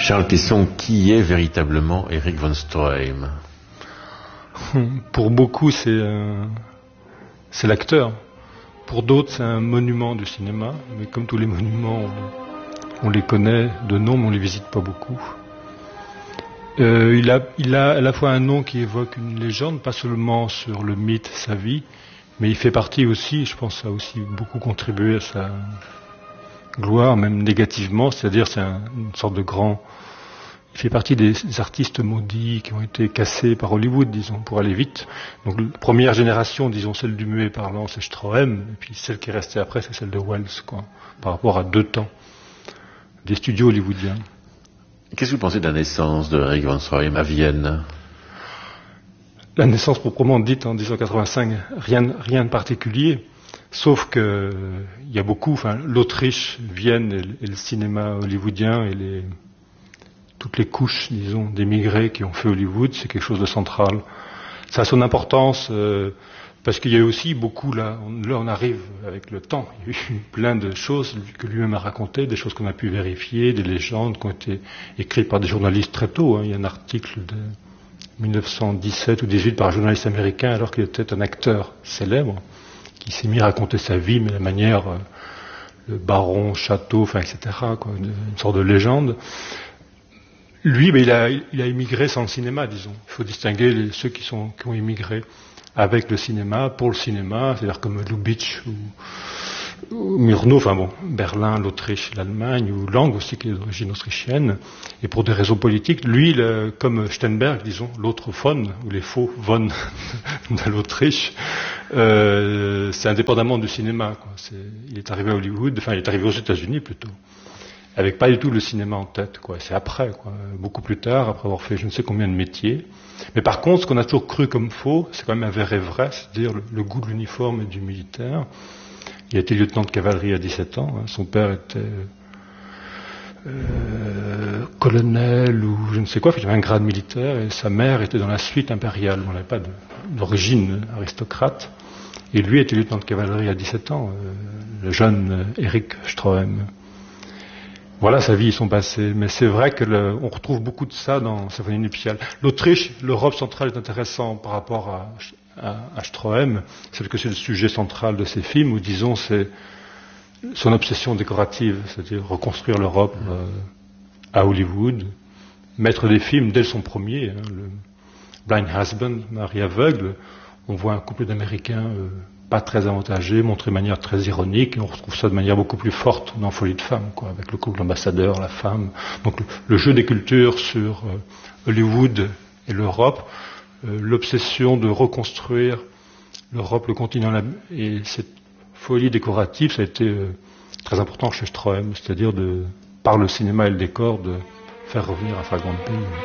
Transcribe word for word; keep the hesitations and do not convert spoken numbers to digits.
Charles Pesson, qui est véritablement Erich von Stroheim? Pour beaucoup, c'est euh, c'est l'acteur. Pour d'autres, c'est un monument du cinéma. Mais comme tous les monuments, on, on les connaît de nom, mais on les visite pas beaucoup. Euh, il, a, il a à la fois un nom qui évoque une légende, pas seulement sur le mythe, sa vie, mais il fait partie aussi, je pense, ça a aussi beaucoup contribué à sa gloire, même négativement, c'est-à-dire c'est un, une sorte de grand... Il fait partie des, des artistes maudits qui ont été cassés par Hollywood, disons, pour aller vite. Donc la première génération, disons, celle du muet parlant, c'est Stroheim, et puis celle qui est restée après, c'est celle de Welles, quoi, par rapport à deux temps des studios hollywoodiens. Qu'est-ce que vous pensez de la naissance de Erich von Stroheim à Vienne? La naissance proprement dite en dix-neuf cent quatre-vingt-cinq, rien, rien de particulier, sauf que il y a beaucoup, enfin, l'Autriche, Vienne et, et le cinéma hollywoodien et les, toutes les couches, disons, d'émigrés qui ont fait Hollywood, c'est quelque chose de central. Ça a son importance, euh, parce qu'il y a aussi beaucoup, là on, là, on arrive avec le temps, il y a eu plein de choses que lui-même a racontées, des choses qu'on a pu vérifier, des légendes qui ont été écrites par des journalistes très tôt. Hein. Il y a un article de dix-neuf cent dix-sept ou dix-huit par un journaliste américain, alors qu'il était un acteur célèbre, qui s'est mis à raconter sa vie, mais de manière, euh, le baron, château, enfin, et cetera, quoi, une, une sorte de légende. Lui, ben, il a, il a immigré sans le cinéma, disons. Il faut distinguer les, ceux qui, sont, qui ont immigré avec le cinéma, pour le cinéma, c'est-à-dire comme Lubitsch ou, ou Murnau, enfin bon, Berlin, l'Autriche, l'Allemagne, ou Lang aussi, qui est d'origine autrichienne, et pour des raisons politiques. Lui, le, comme Sternberg, disons, l'autre von, ou les faux von de l'Autriche, euh, c'est indépendamment du cinéma, quoi. C'est, il est arrivé à Hollywood, enfin, il est arrivé aux États-Unis plutôt, avec pas du tout le cinéma en tête, quoi. C'est après, quoi. Beaucoup plus tard, après avoir fait je ne sais combien de métiers. Mais par contre, ce qu'on a toujours cru comme faux, c'est quand même avéré vrai, c'est-à-dire le, le goût de l'uniforme et du militaire. Il a été lieutenant de cavalerie à dix-sept ans. Hein. Son père était euh, colonel ou je ne sais quoi, il avait un grade militaire, et sa mère était dans la suite impériale. On n'avait pas de, d'origine aristocrate. Et lui était lieutenant de cavalerie à dix-sept ans, euh, le jeune Erich Stroheim. Voilà sa vie et son passé, mais c'est vrai que le, on retrouve beaucoup de ça dans Symphonie nuptiale. L'Autriche, l'Europe centrale est intéressant par rapport à, à, à Stroheim, c'est que c'est le sujet central de ses films, ou disons c'est son obsession décorative, c'est-à-dire reconstruire l'Europe euh, à Hollywood, mettre des films dès son premier, hein, le Blind Husband, Mari aveugle, on voit un couple d'Américains euh, pas très avantagé, montré de manière très ironique, et on retrouve ça de manière beaucoup plus forte dans Folie de femme, quoi, avec le couple ambassadeur, la femme. Donc le, le jeu des cultures sur euh, Hollywood et l'Europe, euh, l'obsession de reconstruire l'Europe, le continent, la, et cette folie décorative, ça a été euh, très important chez Stroheim, c'est-à-dire de, par le cinéma et le décor, de faire revenir un fragment de pays.